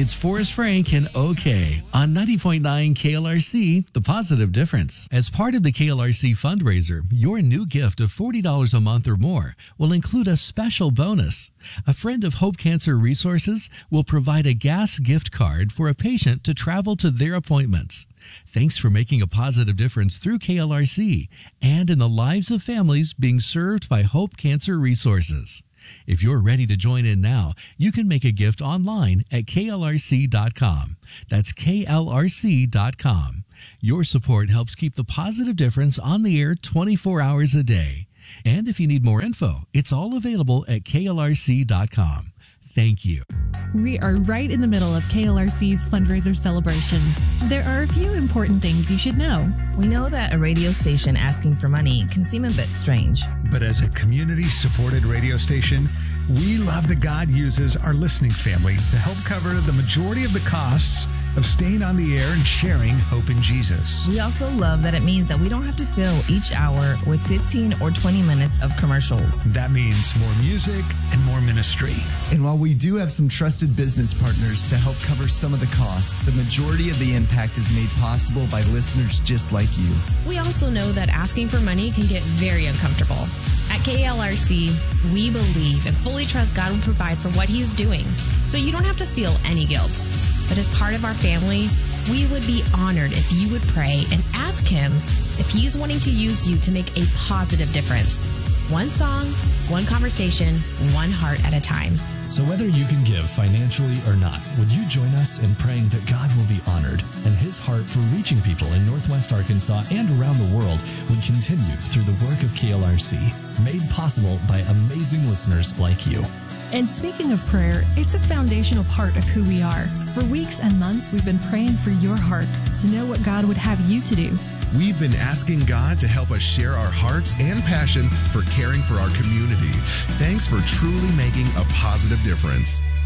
It's Forrest Frank and OK on 90.9 KLRC, The Positive Difference. As part of the KLRC fundraiser, your new gift of $40 a month or more will include a special bonus. A friend of Hope Cancer Resources will provide a gas gift card for a patient to travel to their appointments. Thanks for making a positive difference through KLRC and in the lives of families being served by Hope Cancer Resources. If you're ready to join in now, you can make a gift online at klrc.com. That's klrc.com. Your support helps keep the positive difference on the air 24 hours a day. And if you need more info, it's all available at klrc.com. Thank you. We are right in the middle of KLRC's fundraiser celebration. There are a few important things you should know. We know that a radio station asking for money can seem a bit strange. But as a community-supported radio station, we love that God uses our listening family to help cover the majority of the costs of staying on the air and sharing hope in Jesus. We also love that it means that we don't have to fill each hour with 15 or 20 minutes of commercials. That means more music and more ministry. And while we do have some trusted business partners to help cover some of the costs, the majority of the impact is made possible by listeners just like you. We also know that asking for money can get very uncomfortable. At KLRC, we believe and fully trust God will provide for what He is doing, so you don't have to feel any guilt. But as part of our family, we would be honored if you would pray and ask Him if He's wanting to use you to make a positive difference. One song, one conversation, one heart at a time. So whether you can give financially or not, would you join us in praying that God will be honored and His heart for reaching people in Northwest Arkansas and around the world would continue through the work of KLRC, made possible by amazing listeners like you. And speaking of prayer, it's a foundational part of who we are. For weeks and months, we've been praying for your heart to know what God would have you to do. We've been asking God to help us share our hearts and passion for caring for our community. Thanks for truly making a positive difference.